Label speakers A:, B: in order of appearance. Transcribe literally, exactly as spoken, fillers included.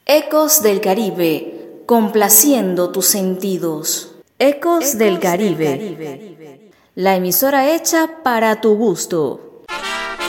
A: Ecos del Caribe, complaciendo tus sentidos. Ecos del Caribe, la emisora hecha para tu gusto.